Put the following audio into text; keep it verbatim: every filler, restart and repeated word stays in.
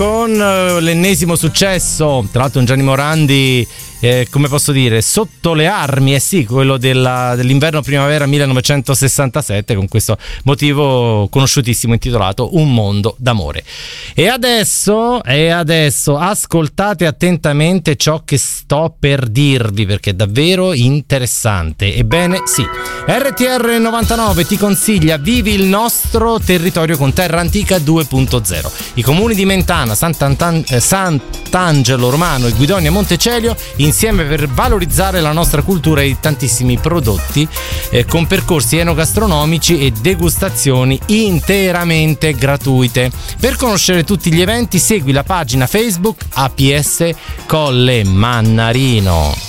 con l'ennesimo successo, tra l'altro un Gianni Morandi, eh, come posso dire, sotto le armi, eh sì, quello della, dell'inverno primavera millenovecentosessantasette, con questo motivo conosciutissimo intitolato Un mondo d'amore. E adesso, e adesso ascoltate attentamente ciò che sto per dirvi, perché è davvero interessante. Ebbene sì, R T R novantanove ti consiglia Vivi il nostro territorio con Terra Antica due punto zero. I comuni di Mentana, Sant'Antan- eh, Sant'Angelo Romano e Guidonia Montecelio insieme per valorizzare la nostra cultura e tantissimi prodotti eh, con percorsi enogastronomici e degustazioni interamente gratuite. Per conoscere tutti gli eventi segui la pagina Facebook A P S Colle Mannarino.